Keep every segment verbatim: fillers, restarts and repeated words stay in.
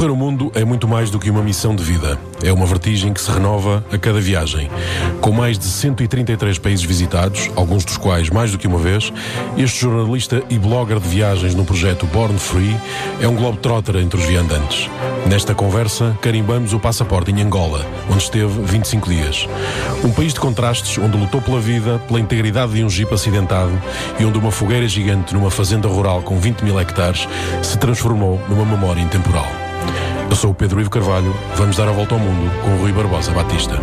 Correr o mundo é muito mais do que uma missão de vida. É uma vertigem que se renova a cada viagem. Com mais de cento e trinta e três países visitados, alguns dos quais mais do que uma vez, este jornalista e blogger de viagens no projeto Born Free é um globetrotter entre os viandantes. Nesta conversa, carimbamos o passaporte em Angola, onde esteve vinte e cinco dias. Um país de contrastes onde lutou pela vida, pela integridade de um jipe acidentado e onde uma fogueira gigante numa fazenda rural com vinte mil hectares se transformou numa memória intemporal. Eu sou o Pedro Ivo Carvalho, vamos dar a volta ao mundo com o Rui Barbosa Batista.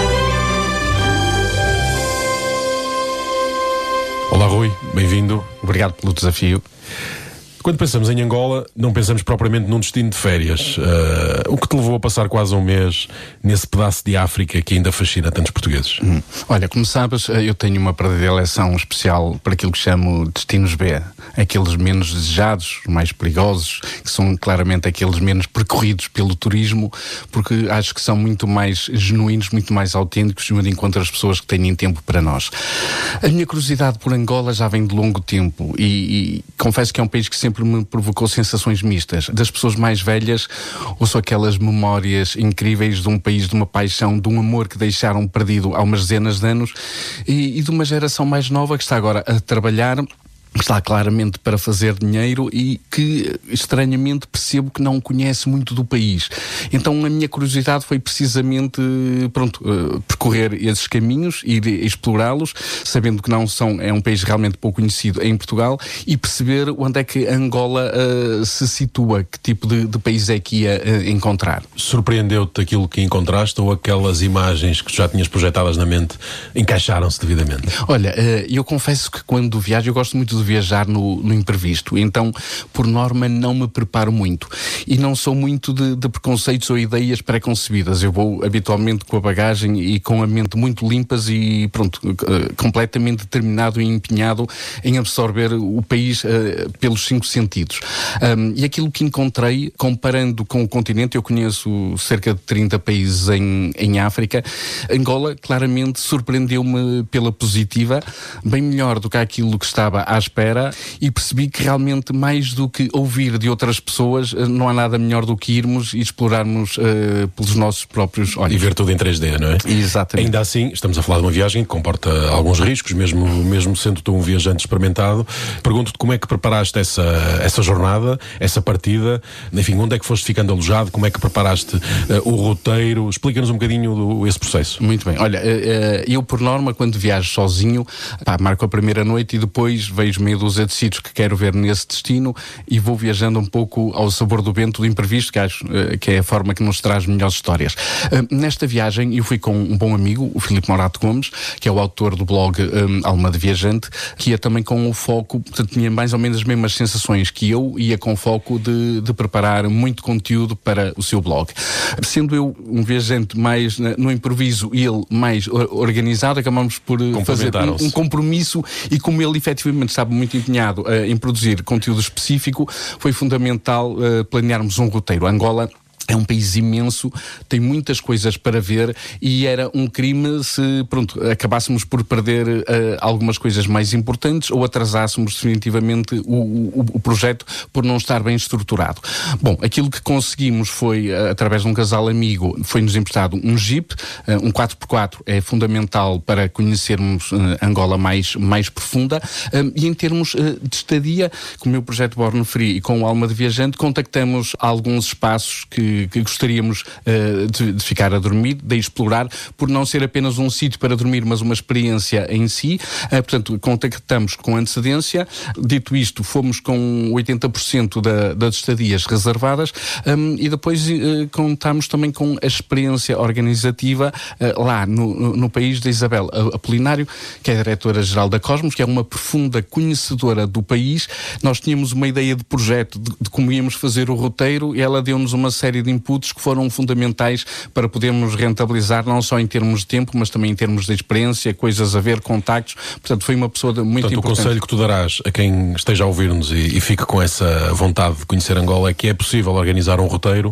Olá Rui, bem-vindo. Obrigado pelo desafio. Quando pensamos em Angola, não pensamos propriamente num destino de férias. Uh, o que te levou a passar quase um mês nesse pedaço de África que ainda fascina tantos portugueses? Hum. Olha, como sabes, eu tenho uma predileção especial para aquilo que chamo destinos B. Aqueles menos desejados, mais perigosos, que são claramente aqueles menos percorridos pelo turismo, porque acho que são muito mais genuínos, muito mais autênticos e onde encontro as pessoas que têm tempo para nós. A minha curiosidade por Angola já vem de longo tempo e, e confesso que é um país que sempre sempre me provocou sensações mistas. Das pessoas mais velhas, ouço aquelas memórias incríveis de um país, de uma paixão, de um amor que deixaram perdido há umas dezenas de anos e, e de uma geração mais nova que está agora a trabalhar, está claramente para fazer dinheiro e que, estranhamente, percebo que não conhece muito do país. Então a minha curiosidade foi precisamente, pronto, uh, percorrer esses caminhos, ir explorá-los, sabendo que não são, é um país realmente pouco conhecido em Portugal, e perceber onde é que Angola uh, se situa, que tipo de, de país é que ia uh, encontrar. Surpreendeu-te aquilo que encontraste ou aquelas imagens que tu já tinhas projetadas na mente encaixaram-se devidamente? Olha, uh, eu confesso que quando viajo, eu gosto muito de viajar no, no imprevisto, então por norma não me preparo muito e não sou muito de, de preconceitos ou ideias pré-concebidas. Eu vou habitualmente com a bagagem e com a mente muito limpas e pronto, uh, completamente determinado e empenhado em absorver o país uh, pelos cinco sentidos. Um, e aquilo que encontrei, comparando com o continente, eu conheço cerca de trinta países em, em África. Angola claramente surpreendeu-me pela positiva, bem melhor do que aquilo que estava à espera, e percebi que realmente, mais do que ouvir de outras pessoas, não há nada melhor do que irmos e explorarmos uh, pelos nossos próprios olhos. E ver tudo em três D, não é? Exatamente. Ainda assim, estamos a falar de uma viagem que comporta alguns riscos, mesmo, mesmo sendo tu um viajante experimentado. Pergunto-te como é que preparaste essa, essa jornada, essa partida, enfim, onde é que foste ficando alojado, como é que preparaste uh, o roteiro? Explica-nos um bocadinho do, esse processo. Muito bem. Olha, uh, eu por norma, quando viajo sozinho, pá, marco a primeira noite e depois vejo meia dúzia de sítios que quero ver nesse destino e vou viajando um pouco ao sabor do vento do imprevisto, que acho uh, que é a forma que nos traz melhores histórias. Uh, nesta viagem eu fui com um bom amigo, o Filipe Morato Gomes, que é o autor do blog um, Alma de Viajante, que ia também com o foco, portanto tinha mais ou menos as mesmas sensações que eu, ia com foco de, de preparar muito conteúdo para o seu blog. Sendo eu um viajante mais na, no improviso e ele mais organizado, acabamos por fazer um, um compromisso, e como ele efetivamente estava muito empenhado uh, em produzir conteúdo específico, foi fundamental uh, planearmos um roteiro. Angola é um país imenso, tem muitas coisas para ver e era um crime se, pronto, acabássemos por perder uh, algumas coisas mais importantes ou atrasássemos definitivamente o, o, o projeto por não estar bem estruturado. Bom, aquilo que conseguimos foi, uh, através de um casal amigo, foi-nos emprestado um Jeep, uh, um quatro por quatro é fundamental para conhecermos uh, Angola mais, mais profunda, uh, e em termos uh, de estadia, com o meu projeto Born Free e com o Alma de Viajante, contactamos alguns espaços que que gostaríamos uh, de, de ficar a dormir, de explorar, por não ser apenas um sítio para dormir, mas uma experiência em si. Uh, portanto, contactamos com antecedência. Dito isto, fomos com oitenta por cento da, das estadias reservadas, um, e depois uh, contámos também com a experiência organizativa uh, lá no, no, no país da Isabel Apolinário, que é a diretora-geral da Cosmos, que é uma profunda conhecedora do país. Nós tínhamos uma ideia de projeto, de, de como íamos fazer o roteiro, e ela deu-nos uma série de inputs que foram fundamentais para podermos rentabilizar, não só em termos de tempo, mas também em termos de experiência, coisas a ver, contactos. Portanto, foi uma pessoa de, muito Portanto, importante. O conselho que tu darás a quem esteja a ouvir-nos e, e fique com essa vontade de conhecer Angola é que é possível organizar um roteiro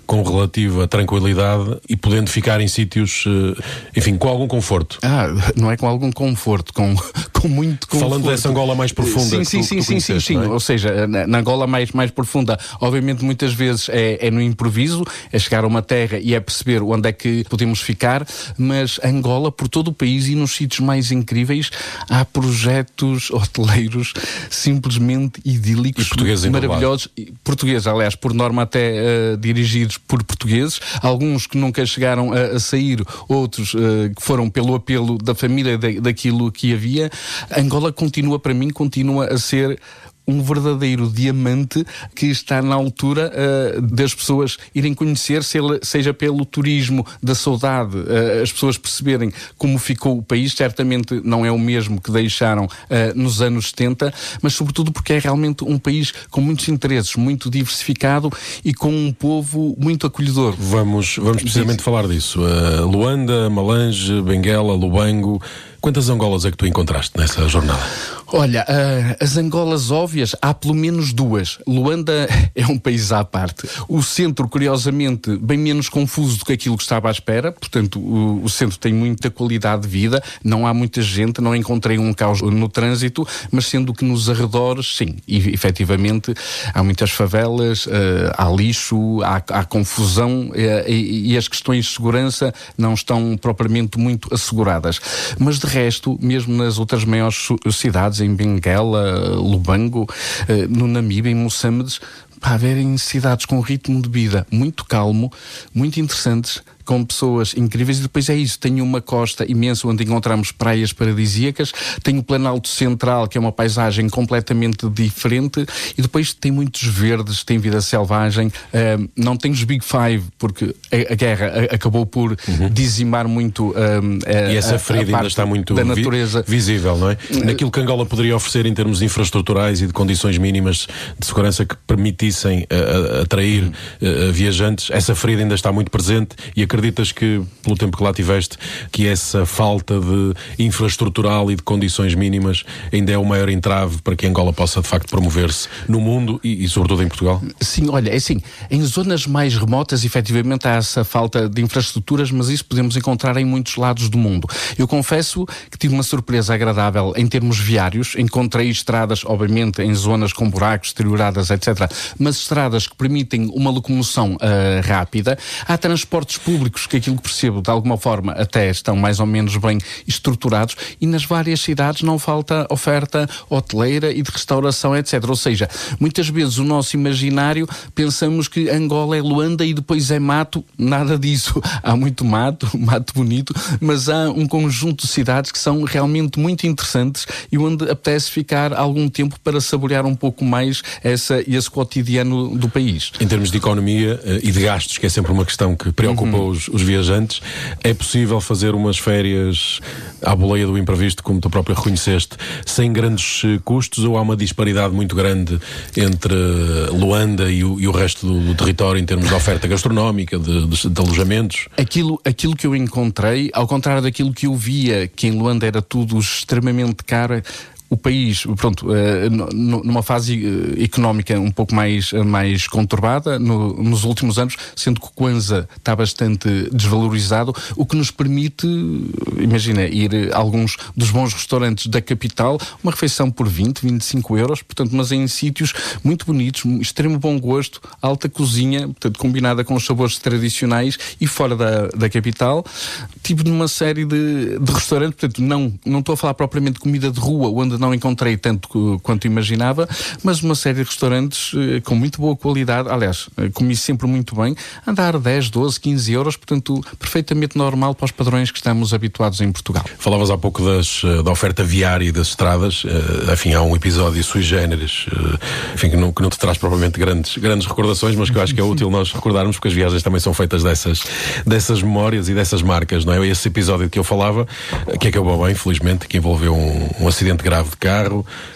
com relativa tranquilidade e podendo ficar em sítios, enfim, com algum conforto. Ah, não é com algum conforto, com, com muito conforto. Falando dessa Angola mais profunda. Sim, sim, que tu, sim, que tu sim, sim, sim. é? Ou seja, na, na Angola mais, mais profunda, obviamente muitas vezes é, é no improviso, é chegar a uma terra e é perceber onde é que podemos ficar, mas Angola, por todo o país e nos sítios mais incríveis, há projetos hoteleiros simplesmente idílicos, e maravilhosos. Portugueses, aliás, por norma até uh, dirigidos por portugueses, alguns que nunca chegaram a, a sair, outros uh, que foram pelo apelo da família da, daquilo que havia. Angola continua, para mim, continua a ser um verdadeiro diamante que está na altura uh, das pessoas irem conhecer, seja pelo turismo da saudade, uh, as pessoas perceberem como ficou o país. Certamente não é o mesmo que deixaram uh, nos anos setenta, mas sobretudo porque é realmente um país com muitos interesses, muito diversificado e com um povo muito acolhedor. Vamos, vamos precisamente Diz. falar disso. Uh, Luanda, Malange, Benguela, Lubango. Quantas Angolas é que tu encontraste nessa jornada? Olha, uh, as Angolas óbvias, há pelo menos duas. Luanda é um país à parte. O centro, curiosamente, bem menos confuso do que aquilo que estava à espera. Portanto, o, o centro tem muita qualidade de vida, não há muita gente, não encontrei um caos no trânsito, mas sendo que nos arredores, sim, e, efetivamente, há muitas favelas, uh, há lixo, há, há confusão uh, e, e as questões de segurança não estão propriamente muito asseguradas. Mas, de resto, mesmo nas outras maiores cidades, em Benguela, Lubango, no Namíbia, em Moçambique, para haverem cidades com ritmo de vida muito calmo, muito interessantes, com pessoas incríveis. E depois é isso, tenho uma costa imensa onde encontramos praias paradisíacas, tenho o Planalto Central, que é uma paisagem completamente diferente, e depois tem muitos verdes, tem vida selvagem, uh, não tem os Big Five, porque a, a guerra a, acabou por uhum. dizimar muito uh, a, e essa ferida ainda está muito da natureza. Vi, visível, não é? Naquilo que Angola poderia oferecer em termos infraestruturais e de condições mínimas de segurança que permitissem uh, atrair uh, viajantes, essa ferida ainda está muito presente. E a acreditas que, pelo tempo que lá tiveste, que essa falta de infraestrutural e de condições mínimas ainda é o maior entrave para que Angola possa, de facto, promover-se no mundo e, e, sobretudo, em Portugal? Sim, olha, é assim, em zonas mais remotas, efetivamente, há essa falta de infraestruturas, mas isso podemos encontrar em muitos lados do mundo. Eu confesso que tive uma surpresa agradável em termos viários. Encontrei estradas, obviamente, em zonas com buracos, deterioradas, etcétera, mas estradas que permitem uma locomoção uh, rápida. Há transportes públicos que, aquilo que percebo, de alguma forma até estão mais ou menos bem estruturados, e nas várias cidades não falta oferta hoteleira e de restauração, etcétera. Ou seja, muitas vezes o nosso imaginário, pensamos que Angola é Luanda e depois é mato. Nada disso. Há muito mato, mato bonito, mas há um conjunto de cidades que são realmente muito interessantes e onde apetece ficar algum tempo para saborear um pouco mais essa, esse cotidiano do país. Em termos de economia uh, e de gastos, que é sempre uma questão que preocupa uhum. os, os viajantes, é possível fazer umas férias à boleia do imprevisto, como tu próprio reconheceste, sem grandes uh, custos, ou há uma disparidade muito grande entre uh, Luanda e o, e o resto do, do território em termos de oferta gastronómica, de, de, de alojamentos? Aquilo, aquilo que eu encontrei, ao contrário daquilo que eu via, que em Luanda era tudo extremamente caro, o país, pronto, numa fase económica um pouco mais, mais conturbada no, nos últimos anos, sendo que o Kwanza está bastante desvalorizado, o que nos permite, imagina, ir a alguns dos bons restaurantes da capital, uma refeição por vinte, vinte e cinco euros, portanto, mas em sítios muito bonitos, extremo bom gosto, alta cozinha, portanto, combinada com os sabores tradicionais, e fora da, da capital, tive numa série de, de restaurantes, portanto, não, não estou a falar propriamente de comida de rua, onde não encontrei tanto quanto imaginava, mas uma série de restaurantes eh, com muito boa qualidade. Aliás, eh, comi sempre muito bem, andar dez, doze, quinze euros, portanto, perfeitamente normal para os padrões que estamos habituados em Portugal. Falavas há pouco das, da oferta viária e das estradas, uh, enfim, há um episódio sui generis, uh, enfim, que não, que não te traz propriamente grandes, grandes recordações, mas que eu acho que é útil nós recordarmos, porque as viagens também são feitas dessas, dessas memórias e dessas marcas, não é? Esse episódio que eu falava, que acabou bem, felizmente, que envolveu um, um acidente grave de carro,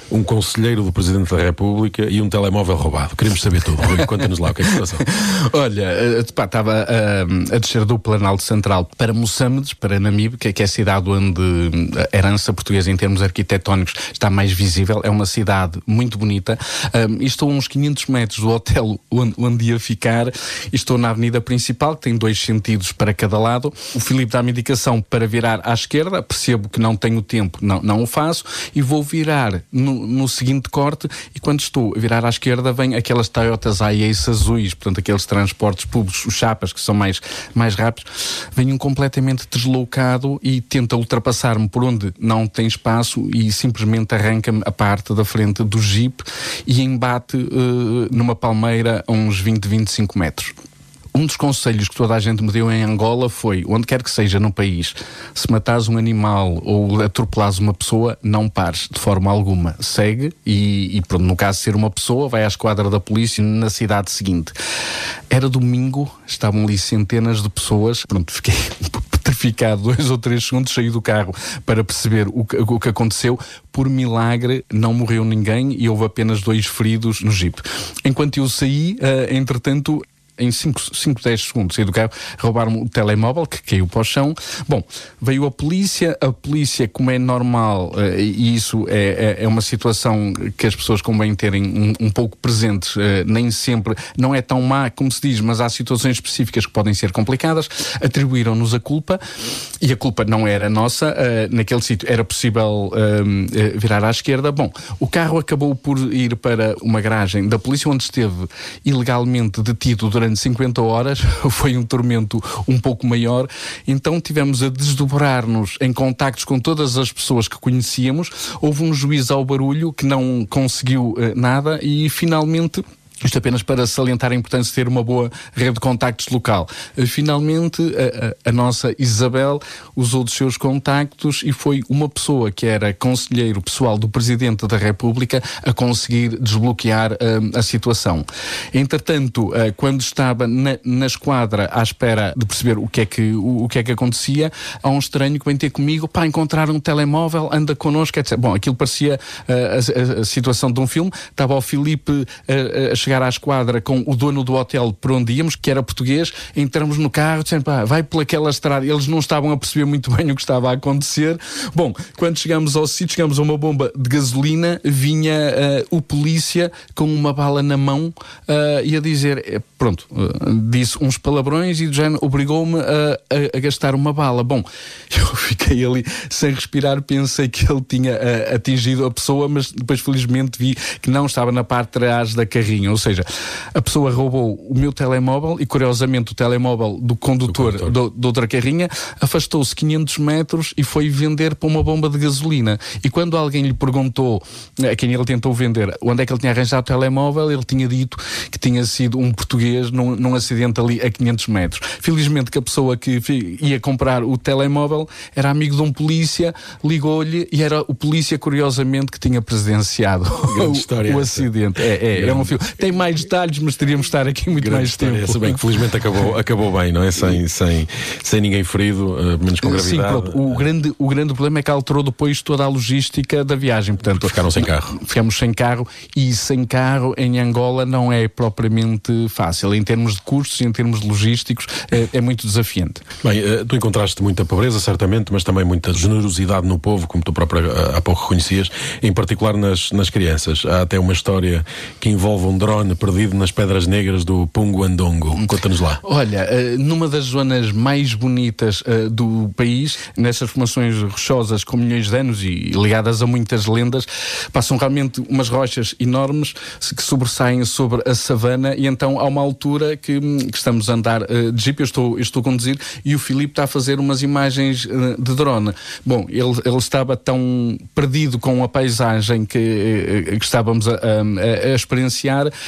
um conselheiro do Presidente da República e um telemóvel roubado. Queremos saber tudo. Rui, conta-nos lá o que é que se passou. Olha, pá, estava a, a descer do Planalto Central para Moçambique, para Namibe, que é, que é a cidade onde a herança portuguesa em termos arquitetónicos está mais visível. É uma cidade muito bonita. Um, e estou a uns quinhentos metros do hotel onde, onde ia ficar e estou na avenida principal, que tem dois sentidos para cada lado. O Filipe dá-me indicação para virar à esquerda, percebo que não tenho tempo, não, não o faço, e vou virar no, no seguinte corte, e quando estou a virar à esquerda vem aquelas Toyotas Ace azuis, portanto aqueles transportes públicos, os chapas, que são mais, mais rápidos, vem um completamente deslocado e tenta ultrapassar-me por onde não tem espaço e simplesmente arranca-me a parte da frente do Jeep e embate uh, numa palmeira a uns vinte, vinte e cinco metros. Um dos conselhos que toda a gente me deu em Angola foi, onde quer que seja no país, se matares um animal ou atropelares uma pessoa, não pares de forma alguma. Segue e, e pronto, no caso de ser uma pessoa, vai à esquadra da polícia na cidade seguinte. Era domingo, estavam ali centenas de pessoas, pronto, fiquei petrificado dois ou três segundos, saí do carro para perceber o que, o que aconteceu. Por milagre, não morreu ninguém e houve apenas dois feridos no Jeep. Enquanto eu saí, uh, entretanto, em cinco, dez segundos saí do carro, roubaram-me o telemóvel que caiu para o chão. Bom, veio a polícia, a polícia, como é normal, uh, e isso é, é, é uma situação que as pessoas convém terem um, um pouco presentes, uh, nem sempre, não é tão má como se diz, mas há situações específicas que podem ser complicadas, atribuíram-nos a culpa, e a culpa não era nossa, uh, naquele sítio era possível uh, uh, virar à esquerda. Bom, o carro acabou por ir para uma garagem da polícia, onde esteve ilegalmente detido durante cinquenta horas, foi um tormento um pouco maior, então tivemos a desdobrar-nos em contactos com todas as pessoas que conhecíamos, houve um juiz ao barulho que não conseguiu uh, nada e finalmente, isto apenas para salientar a importância de ter uma boa rede de contactos local. Finalmente, a, a, a nossa Isabel usou dos seus contactos e foi uma pessoa que era conselheiro pessoal do Presidente da República a conseguir desbloquear uh, a situação. Entretanto, uh, quando estava na, na esquadra à espera de perceber o que é que, o, o que é que acontecia, há um estranho que vem ter comigo para encontrar um telemóvel, anda connosco, etcétera. Bom, aquilo parecia uh, a, a, a situação de um filme. Estava o Filipe uh, a chegar chegar à esquadra com o dono do hotel por onde íamos, que era português, entramos no carro, dizendo, pá, vai por aquela estrada. Eles não estavam a perceber muito bem o que estava a acontecer. Bom, quando chegamos ao sítio, chegamos a uma bomba de gasolina, vinha uh, o polícia com uma bala na mão uh, e a dizer, pronto, uh, disse uns palavrões e do género obrigou-me a, a, a gastar uma bala. Bom, eu fiquei ali sem respirar, pensei que ele tinha uh, atingido a pessoa, mas depois felizmente vi que não estava na parte de trás da carrinha. Ou seja, a pessoa roubou o meu telemóvel e, curiosamente, o telemóvel do condutor, do condutor. de outra carrinha, afastou-se quinhentos metros e foi vender para uma bomba de gasolina. E quando alguém lhe perguntou a quem ele tentou vender onde é que ele tinha arranjado o telemóvel, ele tinha dito que tinha sido um português num, num acidente ali a quinhentos metros. Felizmente que a pessoa que ia comprar o telemóvel era amigo de um polícia, ligou-lhe e era o polícia, curiosamente, que tinha presenciado o, o acidente. É, é, é um filme. Tem mais detalhes, mas teríamos de estar aqui muito mais tempo. Se bem que felizmente acabou, acabou bem, não é? Sem, sem, sem ninguém ferido, uh, menos com gravidade. Sim, pronto. O grande, o grande problema é que alterou depois toda a logística da viagem. Portanto, ficaram sem carro. Ficamos sem carro e sem carro em Angola não é propriamente fácil. Em termos de custos e em termos logísticos é, é muito desafiante. Bem, uh, tu encontraste muita pobreza, certamente, mas também muita generosidade no povo, como tu próprio uh, há pouco reconhecias, em particular nas, nas crianças. Há até uma história que envolve um drone perdido nas pedras negras do Punguandongo. Conta-nos lá. Olha, numa das zonas mais bonitas uh, do país, nessas formações rochosas com milhões de anos e ligadas a muitas lendas, passam realmente umas rochas enormes que sobressaem sobre a savana e então há uma altura que, que estamos a andar uh, de jeep, eu estou, eu estou a conduzir e o Filipe está a fazer umas imagens uh, de drone. Bom, ele, ele estava tão perdido com a paisagem que, uh, que estávamos a, a, a experienciar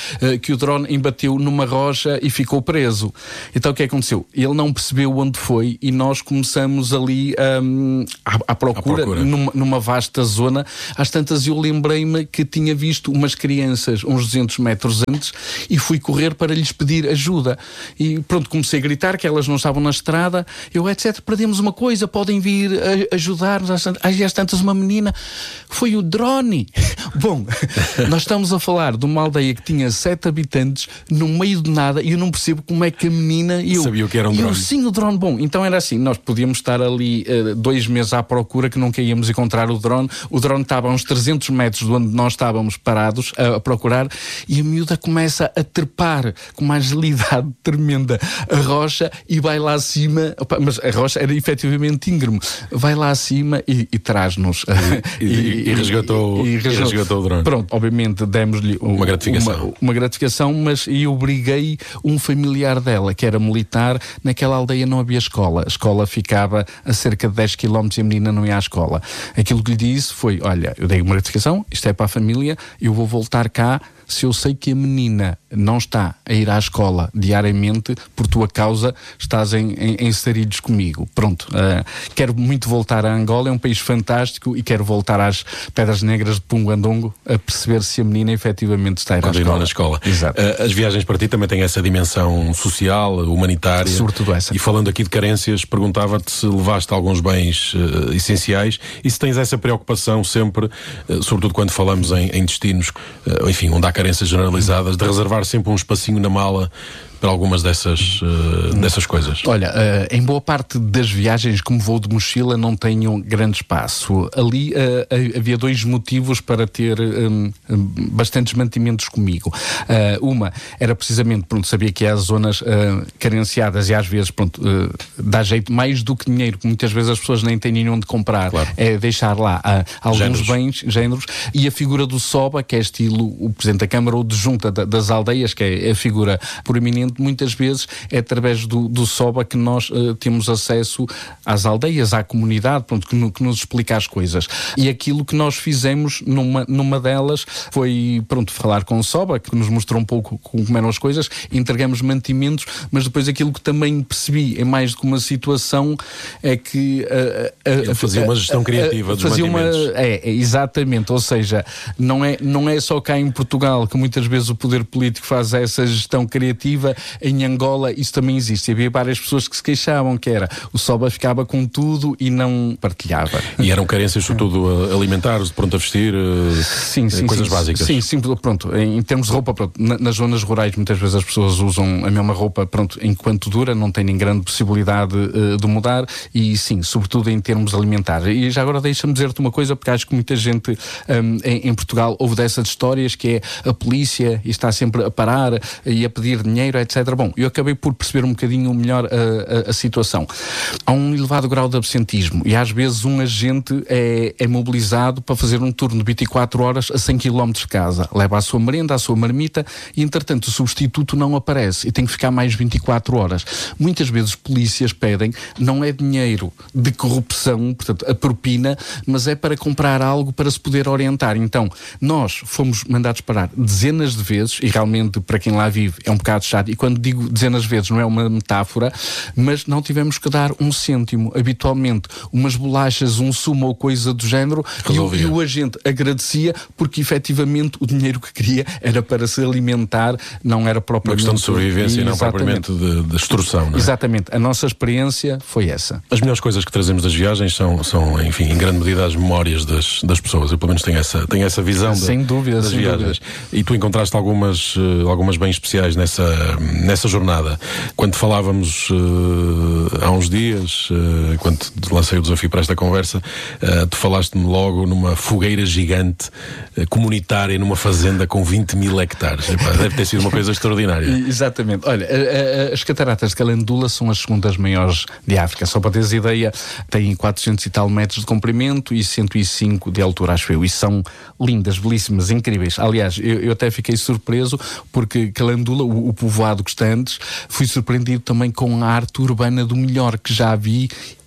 uh, que o drone embateu numa rocha e ficou preso. Então o que aconteceu? Ele não percebeu onde foi e nós começamos ali um, à, à procura, à procura. Numa, numa vasta zona. Às tantas eu lembrei-me que tinha visto umas crianças uns duzentos metros antes e fui correr para lhes pedir ajuda. E pronto, comecei a gritar que elas não estavam na estrada. Eu, etcétera, perdemos uma coisa, podem vir ajudar-nos. Às tantas uma menina, foi o drone. Bom, nós estamos a falar de uma aldeia que tinha sete habitantes no meio de nada e eu não percebo como é que a menina e eu sabia que era um eu, drone. Sim, o drone. Bom, então era assim, nós podíamos estar ali uh, dois meses à procura que nunca íamos encontrar o drone. O drone estava a uns trezentos metros de onde nós estávamos parados a, a procurar e a miúda começa a trepar com uma agilidade tremenda a rocha e vai lá acima. Opa, mas a rocha era efetivamente íngreme. Vai lá acima e, e traz-nos. E, e, e, resgatou, e, e resgatou o drone. Pronto, obviamente demos-lhe uma gratificação. Uma, uma gratificação, mas eu obriguei um familiar dela, que era militar, naquela aldeia não havia escola. A escola ficava a cerca de dez quilómetros e a menina não ia à escola. Aquilo que lhe disse foi, olha, eu dei uma gratificação, isto é para a família, eu vou voltar cá se eu sei que a menina não está a ir à escola diariamente, por tua causa estás em, em, em sarilhos comigo. Pronto, uh, quero muito voltar a Angola, é um país fantástico e quero voltar às Pedras Negras de Pungandongo a perceber se a menina efetivamente está a ir à escola. na escola. Exato. Uh, as viagens para ti também têm essa dimensão social, humanitária. Sobretudo essa. E falando aqui de carências, perguntava-te se levaste alguns bens uh, essenciais e se tens essa preocupação sempre, uh, sobretudo quando falamos em, em destinos, uh, enfim, onde há carências generalizadas, de reservar sempre um espacinho na mala para algumas dessas, uh, dessas coisas. Olha, uh, em boa parte das viagens, como vou de mochila, não tenho grande espaço. Ali uh, havia dois motivos para ter um, bastantes mantimentos comigo. Uh, uma era precisamente, pronto, sabia que há zonas uh, carenciadas e às vezes, pronto, uh, dá jeito mais do que dinheiro, que muitas vezes as pessoas nem têm nenhum de comprar. Claro. É deixar lá uh, alguns géneros. bens, géneros, e a figura do Soba, que é estilo o Presidente da Câmara ou de Junta da, das Aldeias, que é a figura proeminente. Muitas vezes é através do, do Soba que nós uh, temos acesso às aldeias, à comunidade, pronto, que, no, que nos explica as coisas. E aquilo que nós fizemos numa, numa delas foi, pronto, falar com o Soba, que nos mostrou um pouco como eram as coisas, entregamos mantimentos, mas depois aquilo que também percebi em mais do que uma situação é que uh, uh, uh, fazia uma gestão criativa uh, dos fazia mantimentos. Uma, é, é, exatamente, ou seja, não é, não é só cá em Portugal que muitas vezes o poder político faz essa gestão criativa. Em Angola isso também existe. Havia várias pessoas que se queixavam que era o Soba ficava com tudo e não partilhava. E eram carências sobretudo alimentares, de pronto a vestir, sim, sim, coisas sim, básicas. Sim, sim, pronto. Em termos de roupa, pronto, nas zonas rurais muitas vezes as pessoas usam a mesma roupa, pronto, enquanto dura, não têm grande possibilidade uh, de mudar e sim, sobretudo em termos alimentares. E já agora deixa-me dizer-te uma coisa, porque acho que muita gente um, em, em Portugal ouve dessas histórias que é a polícia e está sempre a parar e a pedir dinheiro, etcétera. Bom, eu acabei por perceber um bocadinho melhor a, a, a situação. Há um elevado grau de absentismo e às vezes um agente é, é mobilizado para fazer um turno de vinte e quatro horas a cem quilómetros de casa. Leva a sua merenda, a sua marmita e, entretanto, o substituto não aparece e tem que ficar mais vinte e quatro horas. Muitas vezes polícias pedem, não é dinheiro de corrupção, portanto, a propina, mas é para comprar algo para se poder orientar. Então, nós fomos mandados parar dezenas de vezes e realmente, para quem lá vive, é um bocado chato. E quando digo dezenas de vezes, não é uma metáfora, mas não tivemos que dar um cêntimo. Habitualmente, umas bolachas, um sumo ou coisa do género, e o, e o agente agradecia porque, efetivamente, o dinheiro que queria era para se alimentar, não era propriamente... Uma questão de sobrevivência e não propriamente de, de extorsão, não é? Exatamente. A nossa experiência foi essa. As melhores coisas que trazemos das viagens são, são enfim, em grande medida as memórias das, das pessoas. Eu, pelo menos, tenho essa, tenho essa visão sem de, dúvida, das sem viagens. Dúvida. E tu encontraste algumas, uh, algumas bem especiais nessa, nessa jornada. Quando falávamos uh, há uns dias, uh, quando te lancei o desafio para esta conversa, uh, tu falaste-me logo numa fogueira gigante uh, comunitária numa fazenda com vinte mil hectares. Epá, deve ter sido uma coisa extraordinária. Exatamente. Olha, a, a, as cataratas de Calandula são as segundas maiores de África. Só para teres ideia, têm quatrocentos e tal metros de comprimento e cento e cinco de altura, acho eu. E são lindas, belíssimas, incríveis. Aliás, eu, eu até fiquei surpreso porque Calandula, o, o povoado que está antes, fui surpreendido também com a arte urbana do melhor que já vi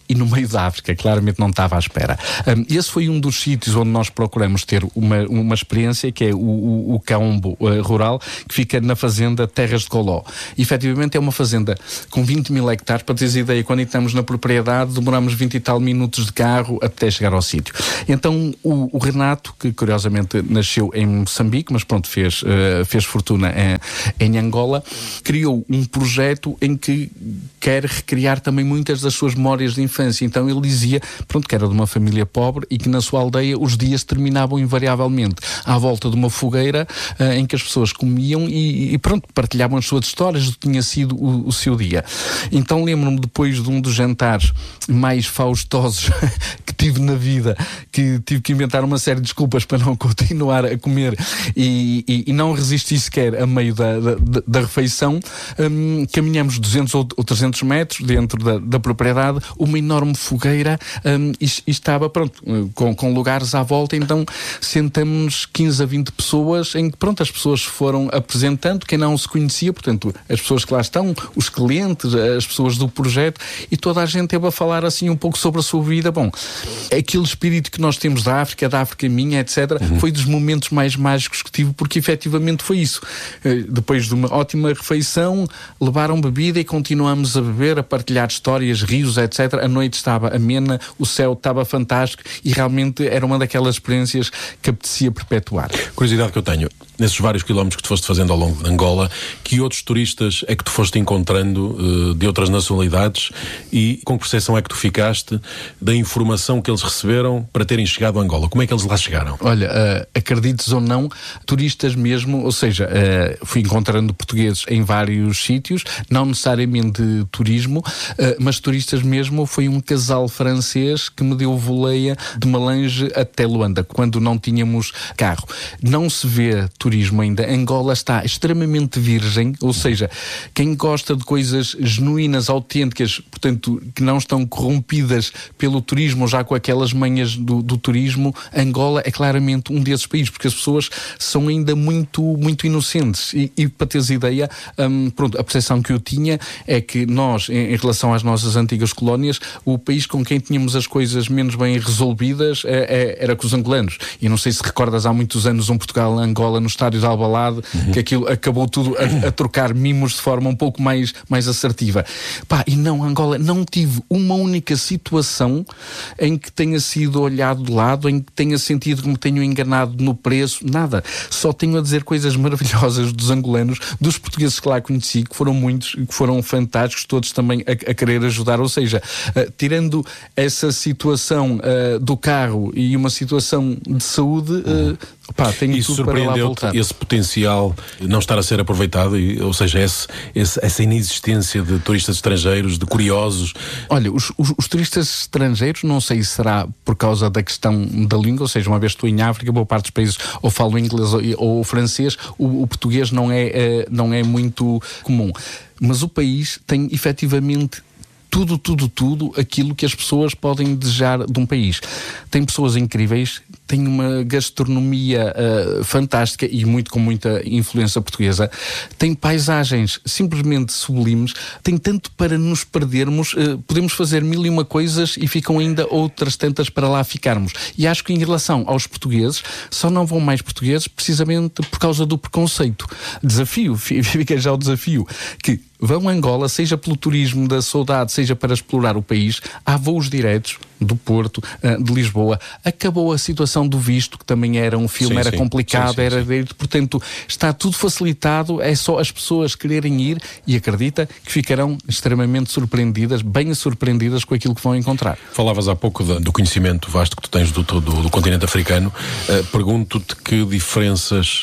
e no meio da África, claramente não estava à espera. Um, esse foi um dos sítios onde nós procuramos ter uma, uma experiência, que é o, o, o Kaombo uh, rural, que fica na fazenda Terras de Coló. E, efetivamente é uma fazenda com vinte mil hectares. Para teres ideia, quando entramos na propriedade demoramos vinte e tal minutos de carro até chegar ao sítio. Então o, o Renato, que curiosamente nasceu em Moçambique, mas pronto, fez, uh, fez fortuna em, em Angola, criou um projeto em que quer recriar também muitas das suas memórias de infância. Então ele dizia, pronto, que era de uma família pobre e que na sua aldeia os dias terminavam invariavelmente à volta de uma fogueira uh, em que as pessoas comiam e, e pronto, partilhavam as suas histórias do que tinha sido o, o seu dia. Então lembro-me, depois de um dos jantares mais faustosos que tive na vida, que tive que inventar uma série de desculpas para não continuar a comer e, e, e não resisti sequer a meio da, da, da refeição, um, caminhamos duzentos ou trezentos metros dentro da, da propriedade, uma enorme fogueira, um, e, e estava, pronto, com, com lugares à volta. Então sentamos-nos quinze a vinte pessoas, em que, pronto, as pessoas foram apresentando, quem não se conhecia, portanto, as pessoas que lá estão, os clientes, as pessoas do projeto, e toda a gente teve a falar assim um pouco sobre a sua vida. Bom, aquele espírito que nós temos da África, da África minha, etcétera, uhum. foi dos momentos mais mágicos que tive, porque efetivamente foi isso. Depois de uma ótima refeição, levaram bebida e continuamos a beber, a partilhar histórias, rios, etcétera. A noite estava amena, o céu estava fantástico e realmente era uma daquelas experiências que apetecia perpetuar. Curiosidade que eu tenho, nesses vários quilómetros que tu foste fazendo ao longo de Angola, que outros turistas é que tu foste encontrando uh, de outras nacionalidades e com que percepção é que tu ficaste da informação que eles receberam para terem chegado a Angola? Como é que eles lá chegaram? Olha, uh, acredites ou não, turistas mesmo, ou seja, uh, fui encontrando portugueses em vários sítios, não necessariamente turismo, uh, mas turistas mesmo. Foi um casal francês que me deu voleia de Malange até Luanda, quando não tínhamos carro. Não se vê turismo ainda. Angola está extremamente virgem, ou seja, quem gosta de coisas genuínas, autênticas, portanto, que não estão corrompidas pelo turismo, já com aquelas manhas do, do turismo, Angola é claramente um desses países, porque as pessoas são ainda muito, muito inocentes. E, e para teres ideia, hum, pronto, a percepção que eu tinha é que nós, em, em relação às nossas antigas colónias, o país com quem tínhamos as coisas menos bem resolvidas é, é, era com os angolanos. E não sei se recordas, há muitos anos, um Portugal-Angola no estádio de Albalade, uhum. que aquilo acabou tudo a, a trocar mimos de forma um pouco mais, mais assertiva. Pá, e não, Angola, não tive uma única situação em que tenha sido olhado de lado, em que tenha sentido que me tenho enganado no preço, nada. Só tenho a dizer coisas maravilhosas dos angolanos, dos portugueses que lá conheci, que foram muitos, que foram fantásticos, todos também a, a querer ajudar. Ou seja, uh, tirando essa situação uh, do carro e uma situação de saúde, uh, pá, tenho Isso tudo para lá voltar. Esse potencial não estar a ser aproveitado, e, ou seja, esse, esse, essa inexistência de turistas estrangeiros, de curiosos? Olha, os, os, os turistas estrangeiros, não sei se será por causa da questão da língua, ou seja, uma vez estou em África, boa parte dos países ou falam inglês ou, ou francês, o, o português não é, é, não é muito comum. Mas o país tem efetivamente tudo, tudo, tudo aquilo que as pessoas podem desejar de um país. Tem pessoas incríveis, tem uma gastronomia uh, fantástica e muito com muita influência portuguesa, tem paisagens simplesmente sublimes, tem tanto para nos perdermos, uh, podemos fazer mil e uma coisas e ficam ainda outras tantas para lá ficarmos. E acho que em relação aos portugueses, só não vão mais portugueses precisamente por causa do preconceito. Desafio, fica já o desafio, que vão a Angola, seja pelo turismo da saudade, seja para explorar o país, há voos diretos do Porto, de Lisboa. Acabou a situação do visto, que também era um filme, sim, era sim. complicado, sim, sim, era direito, portanto está tudo facilitado, é só as pessoas quererem ir e acredita que ficarão extremamente surpreendidas, bem surpreendidas com aquilo que vão encontrar. Falavas há pouco do conhecimento vasto que tu tens do, do, do continente africano. Uh, pergunto-te que diferenças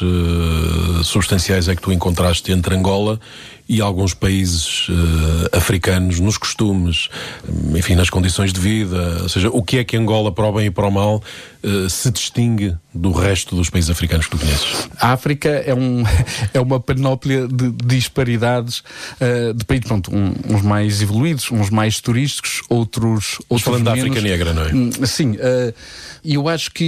uh, substanciais é que tu encontraste entre Angola e alguns países uh, africanos, nos costumes, enfim, nas condições de vida, ou seja, o que é que Angola, para o bem e para o mal, uh, se distingue do resto dos países africanos que tu conheces? A África é, um, é uma panóplia de disparidades uh, de países, pronto, um, uns mais evoluídos, uns mais turísticos, outros, outros falando menos. Da África Negra, não é? Sim, e uh, eu acho que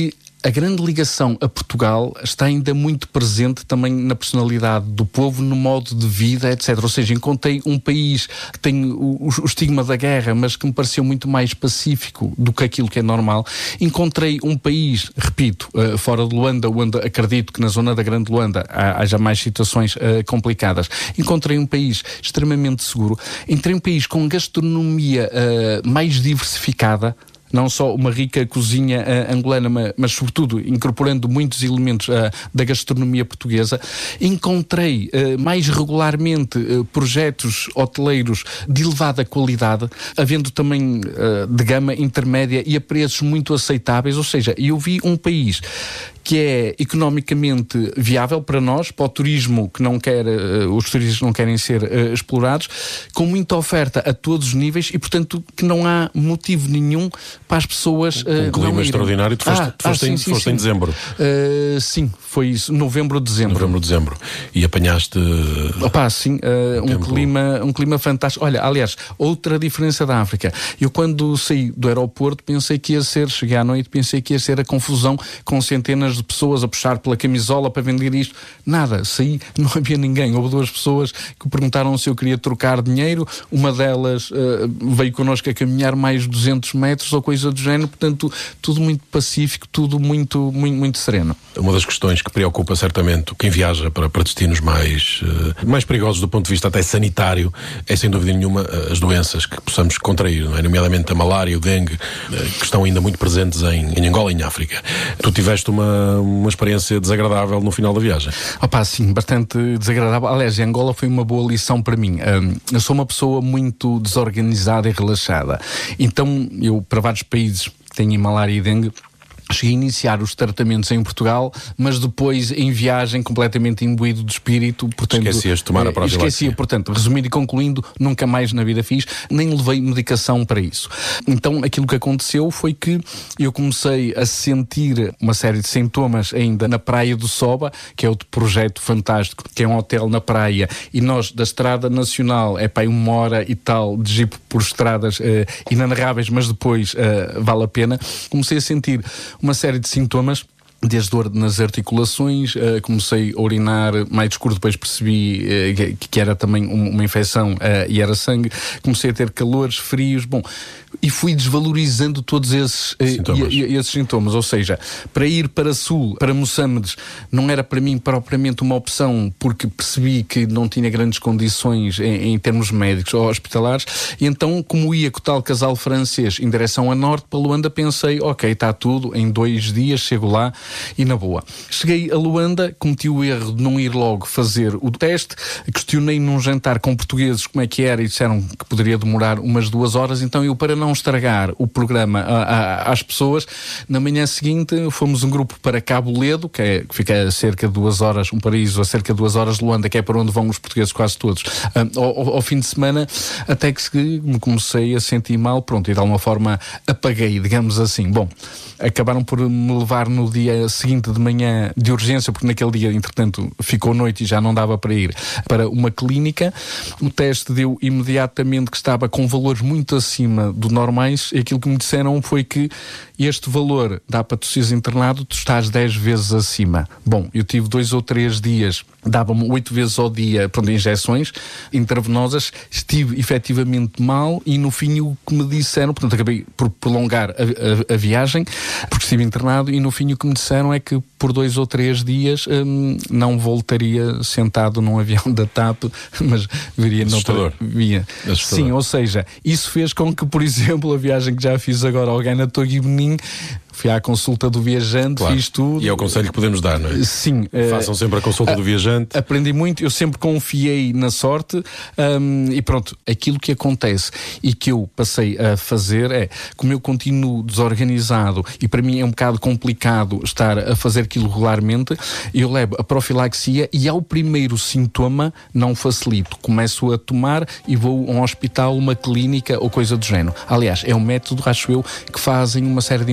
a grande ligação a Portugal está ainda muito presente também na personalidade do povo, no modo de vida, etcétera. Ou seja, encontrei um país que tem o, o estigma da guerra, mas que me pareceu muito mais pacífico do que aquilo que é normal. Encontrei um país, repito, uh, fora de Luanda, onde acredito que na zona da Grande Luanda há, haja mais situações uh, complicadas. Encontrei um país extremamente seguro. Entrei um país com gastronomia uh, mais diversificada, não só uma rica cozinha uh, angolana, mas, mas sobretudo incorporando muitos elementos uh, da gastronomia portuguesa. Encontrei uh, mais regularmente uh, projetos hoteleiros de elevada qualidade, havendo também uh, de gama intermédia e a preços muito aceitáveis. Ou seja, eu vi um país que é economicamente viável para nós, para o turismo que não quer, uh, os turistas não querem ser uh, explorados, com muita oferta a todos os níveis e, portanto, que não há motivo nenhum para as pessoas uh, um clima não extraordinário. Tu foste, ah, tu foste, ah, em, sim, foste sim, em dezembro. Uh, sim, foi isso, novembro, dezembro. Novembro, dezembro. E apanhaste... Opa, sim, uh, um, clima, um clima fantástico. Olha, aliás, outra diferença da África. Eu quando saí do aeroporto pensei que ia ser, cheguei à noite, pensei que ia ser a confusão com centenas de pessoas a puxar pela camisola para vender isto. Nada, saí, não havia ninguém. Houve duas pessoas que perguntaram se eu queria trocar dinheiro. Uma delas uh, veio connosco a caminhar mais duzentos metros ou coisa do género. Portanto, tudo muito pacífico, tudo muito, muito, muito sereno. Uma das questões que preocupa certamente quem viaja para, para destinos mais, uh, mais perigosos do ponto de vista até sanitário é, sem dúvida nenhuma, as doenças que possamos contrair, não é? Nomeadamente a malária, o dengue, uh, que estão ainda muito presentes em, em Angola e em África. Tu tiveste uma, uma experiência desagradável no final da viagem? Opa, sim, bastante desagradável. Aliás, em Angola foi uma boa lição para mim. Um, eu sou uma pessoa muito desorganizada e relaxada. Então, eu, para vários países que têm malária e dengue, cheguei a iniciar os tratamentos em Portugal, mas depois em viagem completamente imbuído de espírito, portanto... Esquecias de tomar a profilaxia. Esquecia, portanto, resumindo e concluindo, nunca mais na vida fiz, nem levei medicação para isso. Então, aquilo que aconteceu foi que eu comecei a sentir uma série de sintomas ainda na Praia do Soba, que é outro projeto fantástico, que é um hotel na praia, e nós, da Estrada Nacional, é para uma hora e tal de jeep por estradas eh, inanarráveis, mas depois eh, vale a pena. Comecei a sentir uma série de sintomas, desde dor nas articulações, uh, comecei a urinar mais escuro, depois percebi uh, que, que era também um, uma infecção uh, e era sangue, comecei a ter calores, frios, bom, e fui desvalorizando todos esses, uh, sintomas. E, e, esses sintomas, ou seja, para ir para Sul, para Moçambique, não era para mim propriamente uma opção, porque percebi que não tinha grandes condições em, em termos médicos ou hospitalares, e então, como ia com o tal casal francês em direção a norte, para Luanda, pensei, ok, está tudo, em dois dias chego lá, e na boa. Cheguei a Luanda, cometi o erro de não ir logo fazer o teste, questionei num jantar com portugueses como é que era e disseram que poderia demorar umas duas horas, então eu, para não estragar o programa a, a, às pessoas, na manhã seguinte fomos um grupo para Cabo Ledo, que, é, que fica a cerca de duas horas, um paraíso a cerca de duas horas de Luanda, que é para onde vão os portugueses quase todos, um, ao, ao fim de semana, até que me comecei a sentir mal, pronto, e de alguma forma apaguei, digamos assim. Bom, acabaram por me levar no dia seguinte de manhã de urgência, porque naquele dia, entretanto, ficou noite e já não dava para ir para uma clínica. O teste deu imediatamente que estava com valores muito acima do normais, e aquilo que me disseram foi que este valor dá para tu seres internado, tu estás dez vezes acima. Bom, eu tive dois ou três dias, dava-me oito vezes ao dia, pronto, injeções intravenosas, estive efetivamente mal, e no fim o que me disseram, portanto acabei por prolongar a, a, a viagem, porque estive internado, e no fim o que me disseram é que por dois ou três dias hum, não voltaria sentado num avião da TAP, mas viria noutra via. Sim, ou seja, isso fez com que, por exemplo, a viagem que já fiz agora ao Ghana, Togo e Benin, fui à consulta do viajante, claro, fiz tudo. E é o conselho que podemos dar, não é? Sim. Façam uh, sempre a consulta uh, do viajante. Aprendi muito, eu sempre confiei na sorte, um, e pronto, aquilo que acontece e que eu passei a fazer é, como eu continuo desorganizado e para mim é um bocado complicado estar a fazer aquilo regularmente, eu levo a profilaxia e ao primeiro sintoma não facilito. Começo a tomar e vou a um hospital, uma clínica ou coisa do género. Aliás, é um método, acho eu, que fazem uma série de empresas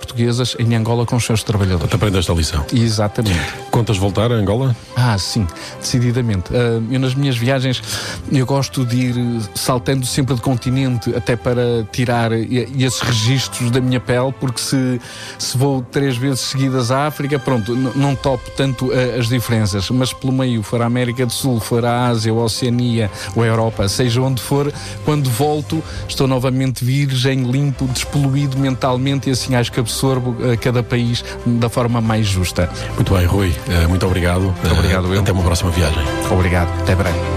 portuguesas em Angola com os seus trabalhadores. Tu aprendeste a lição. Exatamente. Contas voltar a Angola? Ah, sim, decididamente. Uh, eu nas minhas viagens, eu gosto de ir saltando sempre de continente, até para tirar esses registros da minha pele, porque se, se vou três vezes seguidas à África, pronto, não topo tanto uh, as diferenças, mas pelo meio, for a América do Sul, for a Ásia, ou a Oceania, ou a Europa, seja onde for, quando volto, estou novamente virgem, limpo, despoluído mentalmente, e assim acho que absorvo uh, cada país da forma mais justa. Muito bem, Rui, uh, muito obrigado. Muito obrigado, uh, eu. Até uma próxima viagem. Obrigado, até breve.